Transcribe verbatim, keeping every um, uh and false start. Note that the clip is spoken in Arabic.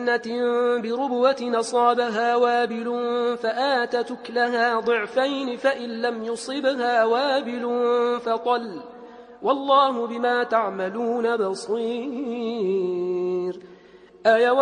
جنة بربوة أصابها وابل فآتت أكلها ضعفين فإن لم يصبها وابل فطل والله بما تعملون بصير.